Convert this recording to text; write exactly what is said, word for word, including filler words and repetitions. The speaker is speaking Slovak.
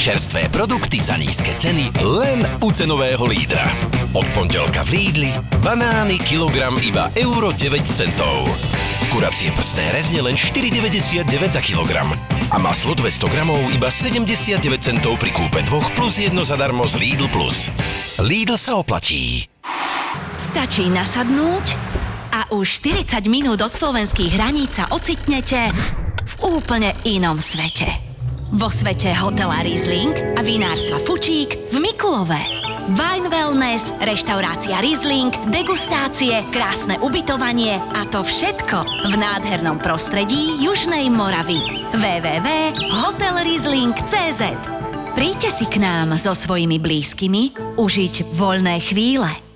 Čerstvé produkty za nízke ceny len u cenového lídra. Od pondelka v Lidli banány kilogram iba euro deväť centov. Kuracie prstné rezne len štyri deväťdesiatdeväť za kilogram. A maslo dvesto gramov iba sedemdesiatdeväť centov pri kúpe dvoch plus jedno zadarmo z Lidl Plus. Lidl sa oplatí. Stačí nasadnúť a už štyridsať minút od slovenských hraníc sa ocitnete v úplne inom svete. Vo svete hotela Riesling a vinárstva Fučík v Mikulove. Wine Wellness, reštaurácia Riesling, degustácie, krásne ubytovanie a to všetko v nádhernom prostredí Južnej Moravy. w w w bodka hotel riesling bodka c z. Príďte si k nám so svojimi blízkymi užiť voľné chvíle.